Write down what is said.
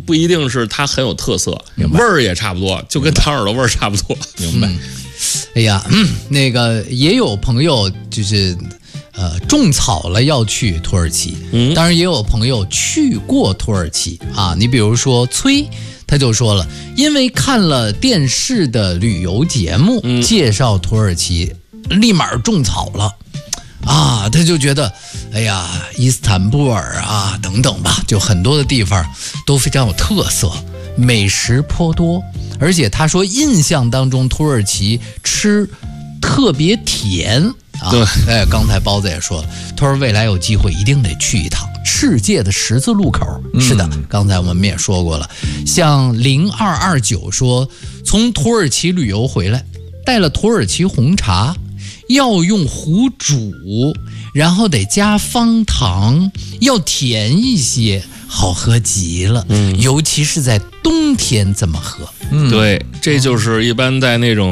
不一定是它很有特色，味儿也差不多，就跟糖耳朵味儿差不多。 明白。哎呀，那个也有朋友就是种草了要去土耳其，当然也有朋友去过土耳其啊。你比如说崔，他就说了，因为看了电视的旅游节目，介绍土耳其，立马种草了。啊，他就觉得，哎呀，伊斯坦布尔啊等等吧，就很多的地方都非常有特色，美食颇多，而且他说印象当中土耳其吃特别甜啊。 对， 哎，刚才包子也说了，他说未来有机会一定得去一趟世界的十字路口。是的，刚才我们也说过了，像0229说从土耳其旅游回来，带了土耳其红茶。要用壶煮，然后得加方糖，要甜一些，好喝极了。尤其是在冬天这么喝。 对，这就是一般在那种